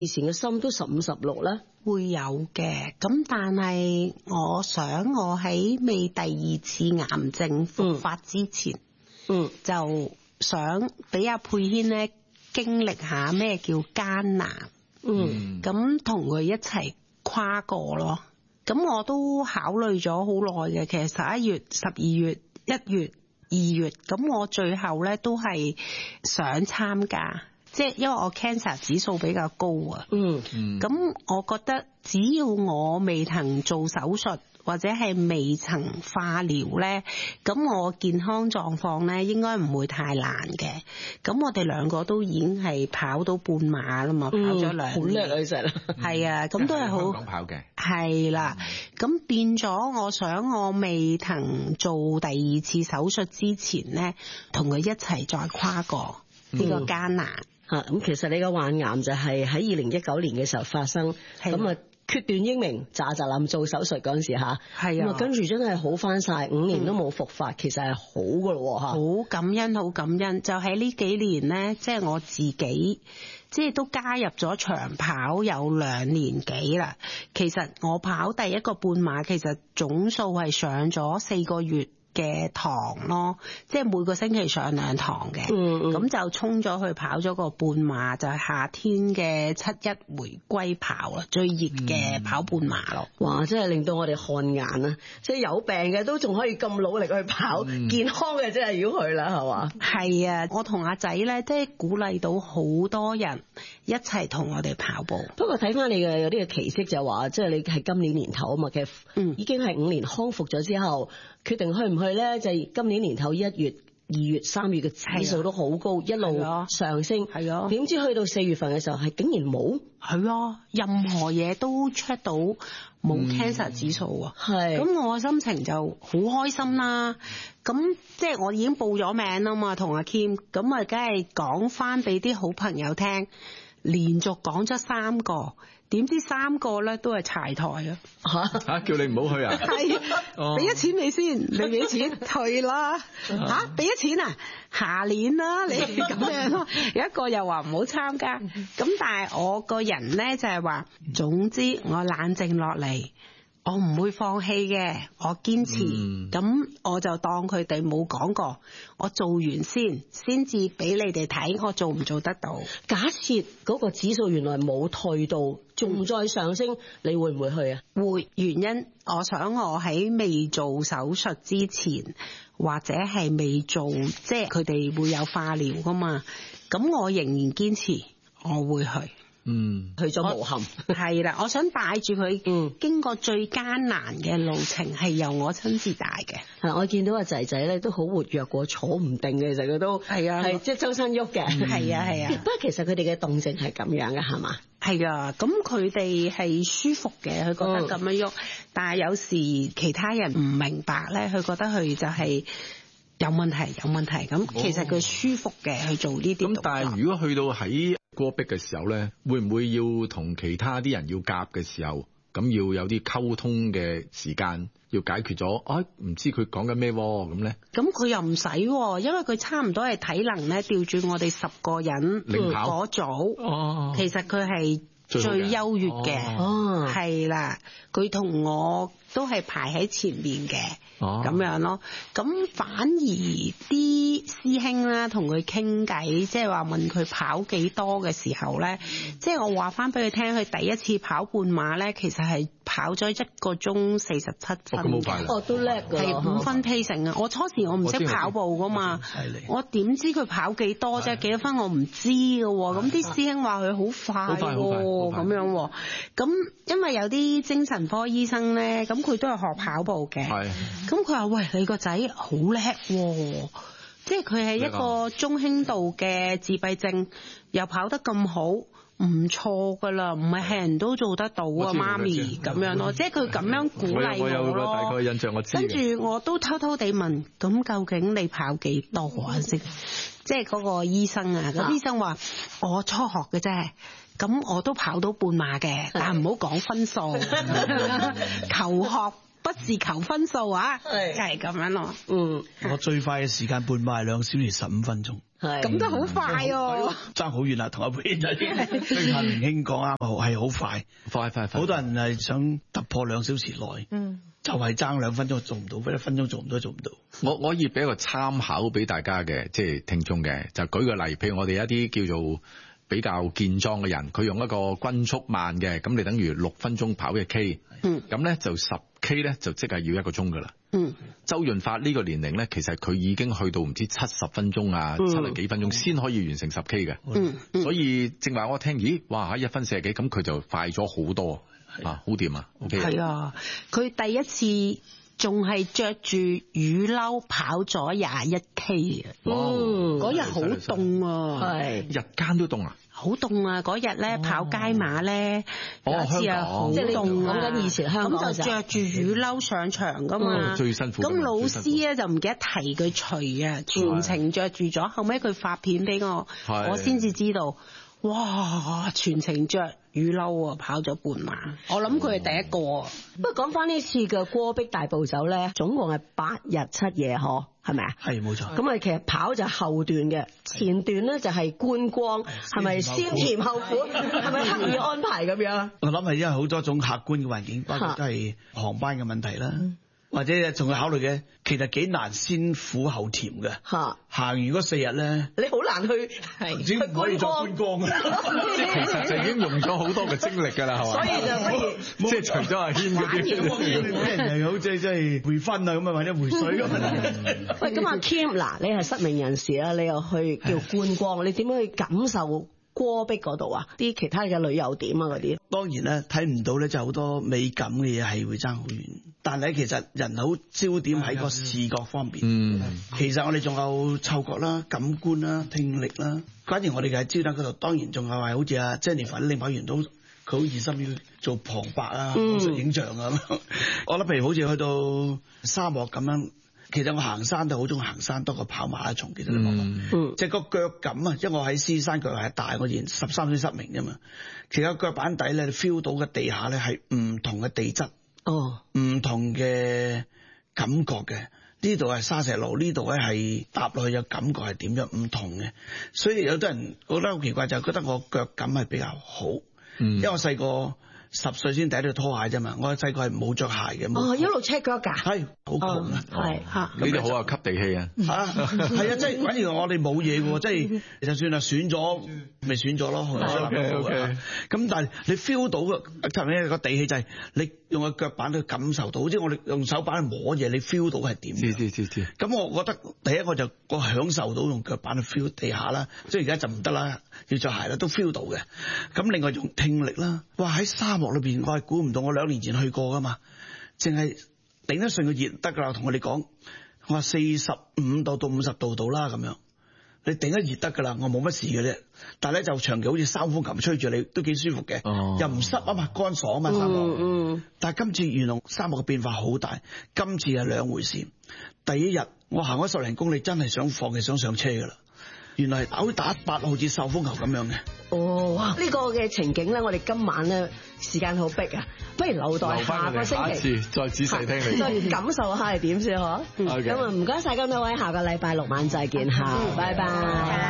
以前嘅心都15、16啦， 會有嘅。咁但係我想我喺未第二次癌症復發之前，就想俾阿佩軒咧經歷下咩叫艱難，咁同佢一齊跨過咯。咁我都考慮咗好耐嘅，其實11月、12月、1月、2月，咁我最後咧都係想參加。即係因為我 cancer 指數比較高啊，咁我覺得只要我未曾做手術或者係未曾化療咧，咁我健康狀況咧應該唔會太難嘅。咁我哋兩個都已經係跑到半馬啦嘛，跑咗2年， 好叻啊！其實係啊，咁都係好香港跑嘅， 係啦。咁變咗，我想我未曾做第二次手術之前咧，同佢一齊再跨過呢個艱難。 咁其實你個患癌就係喺2019年嘅時候發生，咁啊決斷英明，咋臨做手術嗰陣時嚇，咁啊跟住真係好翻晒，5年都冇復發，其實係好噶咯嚇。 好感恩，好感恩。就喺呢幾年呢，即係我自己，即係都加入咗長跑有2年幾啦。其實我跑第一個半馬，其實總數係上咗4個月嘅堂咯，即係每個星期上2堂嘅，咁就衝咗去跑咗個半馬，就係夏天嘅7·1回歸跑啦，最熱嘅跑半馬咯。 哇！真係令到我哋汗顏啊！即係有病嘅都仲可以咁努力去跑，健康嘅真係要去啦，係嘛？ 係啊，我同阿仔咧，即係鼓勵到好多人一齊同我哋跑步。 不過睇翻你嘅有啲嘅奇蹟就話，即係你係今年年頭啊嘛，其實已經係5年康復咗之後，決定去唔去咧？就係今年年頭1月、2月、3月嘅指數都好高，一路上升。係啊，點知去到4月份嘅時候係竟然冇？ 係啊，任何嘢都 check 到冇 cancer 指數啊。係，咁我心情就好開心啦。咁即係我已經報咗名啦嘛，同阿 Kim，咁啊，梗係講翻俾啲好朋友聽，連續講咗3個。點知3個咧都係柴台啊！ 嚇叫你唔好去啊！ 係，俾咗錢你先，你俾錢退啦嚇，俾咗錢啊，下年啦，你咁樣咯。有一個又話唔好參加，咁但係我個人咧就係話，總之我冷靜落嚟。我唔會放棄嘅，我堅持，咁我就當佢哋冇講過，我做完先至俾你哋睇我做唔做得到。 假設嗰個指數原來冇退到，仲再上升，你會唔會去啊？ 會，原因我想我喺未做手術之前，或者係未做，即係佢哋會有化療噶嘛，咁我仍然堅持，我會去。 去咗無憾係啦，我想帶住佢經過最艱難嘅路程，係由我親自帶嘅。 我見到個仔仔咧都好活躍過，坐唔定嘅，其實佢都係啊，係即係周身喐嘅。 係啊係啊。 不過其實佢哋嘅動靜係咁樣嘅，係嘛？ 係啊，咁佢哋係舒服嘅，佢覺得咁樣喐。但係有時其他人唔明白咧，佢覺得佢就係有問題咁。其實佢舒服嘅去做呢啲動作。 咁但係如果去到喺過逼嘅時候咧，會唔會要同其他啲人要夾嘅時候，咁要有啲溝通嘅時間，要解決咗？唔知佢講緊咩咁咧？咁佢又唔使，因為佢差唔多係體能咧調轉我哋10個人嗰組。其實佢係最優越嘅，係啦，佢同我都係排喺前面嘅。咁樣咯，咁反而啲師兄啦同佢傾偈，即係話問佢跑幾多嘅時候咧，即係我話翻俾佢聽，佢第一次跑半馬咧，其實係跑咗1個鐘47分。 咁好快啦！ 都叻㗎， 係5分 pacing 啊！我初時我唔識跑步噶嘛，我點知佢跑幾多啫？幾多分我唔知㗎喎。咁啲師兄話佢好快喎，咁樣喎。咁因為有啲精神科醫生咧，咁佢都係學跑步嘅。咁佢話：喂，你個仔好叻喎！即係佢係一個中輕度嘅自閉症，又跑得咁好，唔錯噶啦，唔係人都做得到啊，媽咪咁樣咯。即係佢咁樣鼓勵我咯。我有個大概印象，我知。跟住我都偷偷地問：咁究竟你跑幾多啊？先，即係嗰個醫生啊，咁醫生話：我初學嘅啫。咁我都跑到半馬嘅，但係唔好講分數，求學。不是求分數啊，係咁樣咯。 我最快嘅時間半馬係2小時15分鐘。 咁都好快喎， 爭好遠啦，同阿佩仔。跟阿明興講啱，係好快， 快， 好多人係想突破2小時內，就係爭2分鐘做唔到，1分鐘做唔到。 我可以俾一個參考俾大家嘅，即係聽眾嘅，就舉個例，譬如我哋一啲叫做比較健壯嘅人，佢用一個均速慢嘅，咁你等於6分鐘跑1K，咁咧就10K 咧就即係要1個鐘噶啦。周潤發呢個年齡咧，其實佢已經去到唔知70分鐘啊，70幾分鐘先可以完成10K 嘅。所以正話我聽，咦，哇，1分40幾，咁佢就快咗好多啊，好掂啊 ，OK。 係啊，佢第一次仲係着住雨褸跑咗21K 啊！嗰日好凍啊，係日間都凍啊！ 好凍啊！嗰日咧跑街馬咧，有一次啊好即係凍啊！ 講緊以前香港咁就着住雨褸上場噶嘛， 最辛苦。 咁老師咧就唔記得提佢除啊，全程着住咗。後尾佢發片俾我，我先至知道，哇！全程着雨褸啊，跑咗半馬。我諗佢係第一個。 不過講翻呢次嘅戈壁大步走咧，總共係8日7夜嗬，係咪啊？ 係冇錯。 咁啊，其實跑就後段嘅，前段咧就係觀光，係咪先甜後苦？係咪刻意安排咁樣？ 我諗係因為好多種客觀嘅環境，包括都係航班嘅問題啦。或者仲要考慮嘅，其實幾難先苦後甜嘅。行完嗰4日咧，你好難去係唔可以做觀光嘅。 即係其實就已經用咗好多嘅精力㗎啦，係嘛？ 所以就不如即係除咗阿軒嗰啲， 啲人又好即係回分啊咁啊，或者回水咁啊。 喂，咁阿 Kim 嗱，你係失明人士啦，你又去叫觀光，你點樣去感受戈壁嗰度啊？啲其他嘅旅遊點啊嗰啲？ 當然咧，睇唔到咧，就好多美感嘅嘢係會爭好遠。但係其實人好焦點喺個視覺方面。其實我哋仲有嗅覺啦、感官啦、聽力啦。反而我哋嘅焦點嗰度，當然仲有係好似阿 Jennifer 領跑員都佢好熱心要做旁白啊、藝術影像啊咁。我諗譬如好似去到沙漠咁樣。其實我行山都好中意行山多過跑馬拉松，其實你講講，即係個腳感啊！因為我喺獅山腳係大，我以前13歲失明啫嘛。其實腳板底咧，你 feel 到嘅地下咧係唔同嘅地質，唔同嘅感覺嘅。呢度係沙石路，呢度咧係踏落去嘅感覺係點樣唔同嘅。所以有啲人覺得好奇怪，就係覺得我腳感係比較好，因為我細個10歲先第一對拖鞋啫嘛，我細個係冇着鞋嘅。 一路赤腳㗎， 係好窮啊， 係嚇。 呢啲好啊，吸地氣啊。 係啊，即係反而我哋冇嘢嘅喎，即係就算係選咗，咪選咗咯。OK。咁但係你 feel 到嘅，頭先個地氣就係你用個腳板去感受到，即係我哋用手板去摸嘢，你 feel 到係點？知。咁我覺得第一個就我享受到用腳板去 feel 地下啦，即係而家就唔得啦，要着鞋啦，都 feel 到嘅。咁另外用聽力啦，哇喺沙漠裏邊，我係估唔到，我2年前去過噶嘛，淨係頂得順個熱得噶啦，同我哋講，我話45度到50度度啦咁樣，你頂得熱得噶啦，我冇乜事嘅啫。但係咧就長期好似三風琴吹住你，都幾舒服嘅，又唔濕啊嘛，乾爽啊嘛沙漠。但係今次原來沙漠嘅變化好大，今次係2回事。第一日我行咗10零公里，真係想放棄，想上車噶啦。原來係扭打8號似受風球咁樣嘅。 哇！呢個嘅情景咧，我哋今晚咧時間好逼啊，不如留待下個星期再仔細聽你， 再感受下係點先嗬。咁啊，唔該晒咁多位，下個禮拜6晚再見嚇，拜拜。